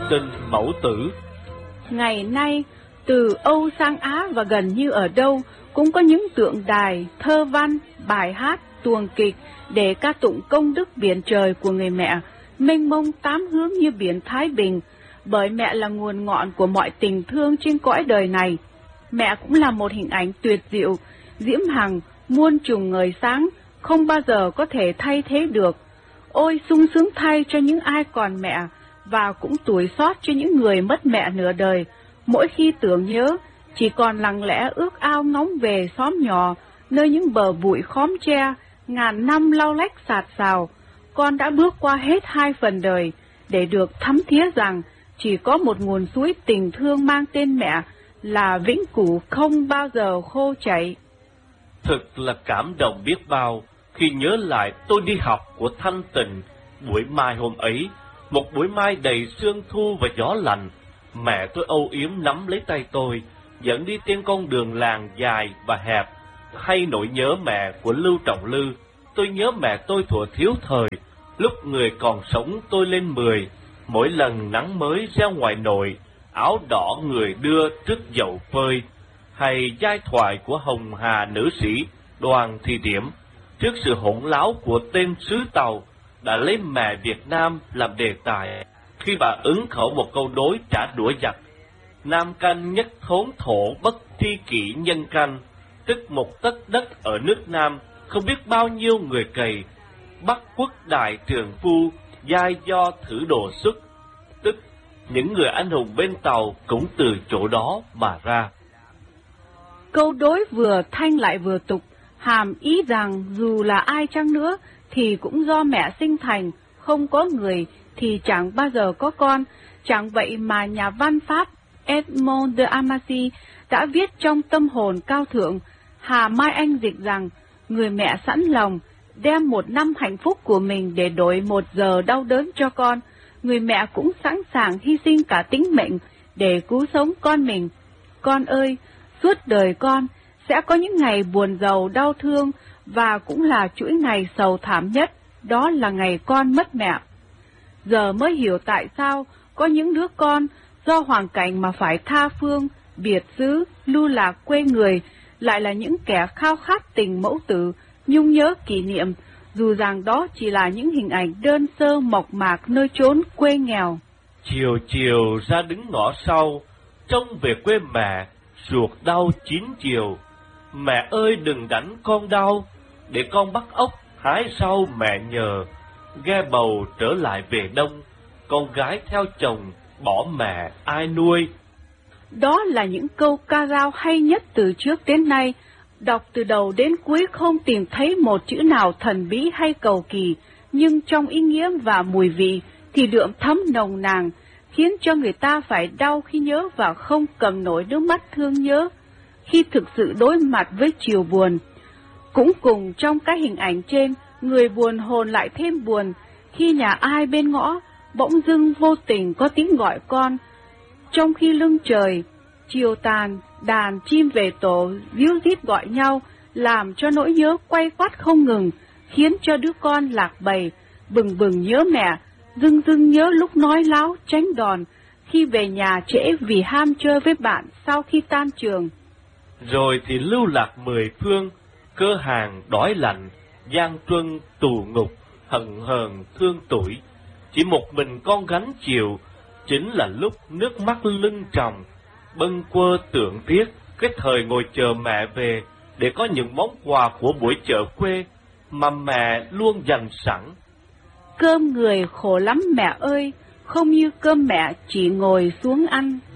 tình mẫu tử. Ngày nay, từ Âu sang Á và gần như ở đâu cũng có những tượng đài, thơ văn, bài hát, tuồng kịch để ca tụng công đức biển trời của người mẹ, mênh mông tám hướng như biển Thái Bình, bởi mẹ là nguồn ngọn của mọi tình thương trên cõi đời này. Mẹ cũng là một hình ảnh tuyệt diệu, diễm hằng, muôn trùng ngời sáng, không bao giờ có thể thay thế được. Ôi sung sướng thay cho những ai còn mẹ, và cũng tủi xót cho những người mất mẹ nửa đời. Mỗi khi tưởng nhớ, chỉ còn lặng lẽ ước ao ngóng về xóm nhỏ, nơi những bờ bụi khóm tre, ngàn năm lau lách sạt sào. Con đã bước qua hết 2 phần đời, để được thấm thía rằng chỉ có một nguồn suối tình thương mang tên mẹ, là vĩnh cửu không bao giờ khô chảy. Thực là cảm động biết bao khi nhớ lại tôi đi học của Thanh Tịnh. Buổi mai hôm ấy, một buổi mai đầy sương thu và gió lạnh, mẹ tôi âu yếm nắm lấy tay tôi, dẫn đi trên con đường làng dài và hẹp. Hay nỗi nhớ mẹ của Lưu Trọng Lư, tôi nhớ mẹ tôi thuở thiếu thời, lúc người còn sống tôi lên 10, mỗi lần nắng mới ra ngoài nội, áo đỏ người đưa trước dậu phơi. Hay giai thoại của Hồng Hà nữ sĩ Đoàn Thị Điểm, trước sự hỗn láo của tên sứ Tàu, đã lấy mẹ Việt Nam làm đề tài, khi bà ứng khẩu một câu đối trả đũa giặc: Nam canh nhất thốn thổ bất tri kỷ nhân canh, tức một tấc đất ở nước Nam, không biết bao nhiêu người cày. Bắc quốc đại trường phu, giai do thử đồ xuất, tức những người anh hùng bên Tàu cũng từ chỗ đó mà ra. Câu đối vừa thanh lại vừa tục, hàm ý rằng dù là ai chăng nữa thì cũng do mẹ sinh thành, không có người thì chẳng bao giờ có con. Chẳng vậy mà nhà văn Pháp Edmond de Amacy đã viết trong Tâm hồn cao thượng Hà Mai Anh dịch rằng người mẹ sẵn lòng đem 1 năm hạnh phúc của mình để đổi 1 giờ đau đớn cho con. Người mẹ cũng sẵn sàng hy sinh cả tính mệnh để cứu sống con mình. Con ơi, suốt đời con sẽ có những ngày buồn giàu đau thương, và cũng là chuỗi ngày sầu thảm nhất, đó là ngày con mất mẹ. Giờ mới hiểu tại sao có những đứa con do hoàn cảnh mà phải tha phương, biệt xứ, lưu lạc quê người, lại là những kẻ khao khát tình mẫu tử, nhung nhớ kỷ niệm, dù rằng đó chỉ là những hình ảnh đơn sơ mộc mạc nơi chốn quê nghèo. Chiều chiều ra đứng ngõ sau, trông về quê mẹ, ruột đau 9 chiều. Mẹ ơi đừng đánh con đau, để con bắt ốc hái rau mẹ nhờ. Ghe bầu trở lại về đông, con gái theo chồng, bỏ mẹ ai nuôi. Đó là những câu ca dao hay nhất từ trước đến nay. Đọc từ đầu đến cuối không tìm thấy một chữ nào thần bí hay cầu kỳ, nhưng trong ý nghĩa và mùi vị thì đượm thấm nồng nàn, khiến cho người ta phải đau khi nhớ và không cầm nổi nước mắt thương nhớ khi thực sự đối mặt với chiều buồn. Cũng cùng trong các hình ảnh trên, người buồn hồn lại thêm buồn khi nhà ai bên ngõ bỗng dưng vô tình có tiếng gọi con. Trong khi lưng trời chiều tàn, đàn chim về tổ ríu rít gọi nhau, làm cho nỗi nhớ quay quắt không ngừng, khiến cho đứa con lạc bầy, bừng bừng nhớ mẹ, dưng dưng nhớ lúc nói láo tránh đòn, khi về nhà trễ vì ham chơi với bạn sau khi tan trường. Rồi thì lưu lạc 10 phương, cơ hàng đói lạnh, gian truân tù ngục, hận hờn thương tuổi. Chỉ một mình con gánh chịu, chính là lúc nước mắt lưng tròng, bâng quơ tưởng tiếc cái thời ngồi chờ mẹ về để có những món quà của buổi chợ quê mà mẹ luôn dành sẵn. Cơm người khổ lắm mẹ ơi, không như cơm mẹ chỉ ngồi xuống ăn.